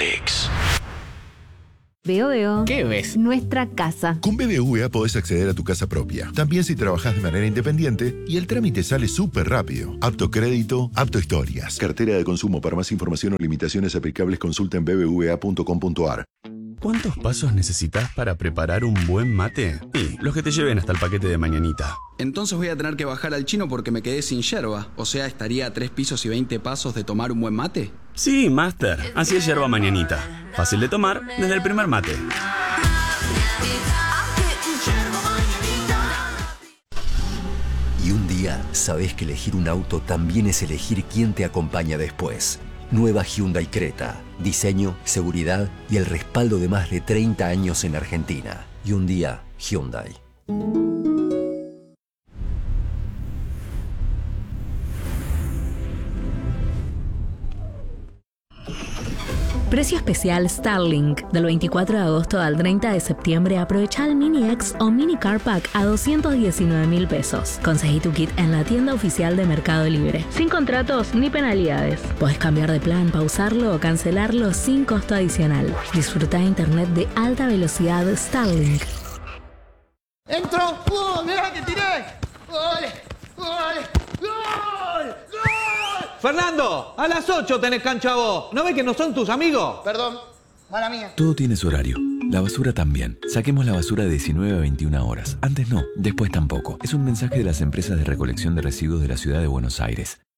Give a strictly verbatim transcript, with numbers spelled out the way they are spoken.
Matrix. Veo, veo. ¿Qué ves? Nuestra casa. Con B B V A podés acceder a tu casa propia. También si trabajás de manera independiente y el trámite sale súper rápido. Apto crédito, apto historias. Cartera de consumo. Para más información o limitaciones aplicables consulta en b b v a punto com punto a r. ¿Cuántos pasos necesitas para preparar un buen mate? Y los que te lleven hasta el paquete de mañanita. Entonces voy a tener que bajar al chino porque me quedé sin yerba. O sea, estaría a tres pisos y veinte pasos de tomar un buen mate. Sí, Master. Así es yerba mañanita. Fácil de tomar desde el primer mate. Y un día sabés que elegir un auto también es elegir quién te acompaña después. Nueva Hyundai Creta. Diseño, seguridad y el respaldo de más de treinta años en Argentina. Y un día, Hyundai. Precio especial Starlink. Del veinticuatro de agosto al treinta de septiembre aprovecha el Mini X o Mini Car Pack a doscientos diecinueve mil pesos. Conseguí tu kit en la tienda oficial de Mercado Libre. Sin contratos ni penalidades. Podés cambiar de plan, pausarlo o cancelarlo sin costo adicional. Disfruta de internet de alta velocidad Starlink. ¡Entro! ¡Uh! ¡Mira que tiré! ¡Gol! ¡Gol! ¡Gol! ¡Gol! Fernando, a las ocho tenés cancha vos. ¿No ves que no son tus amigos? Perdón, mala mía. Todo tiene su horario. La basura también. Saquemos la basura de diecinueve a veintiuna horas. Antes no, después tampoco. Es un mensaje de las empresas de recolección de residuos de la ciudad de Buenos Aires.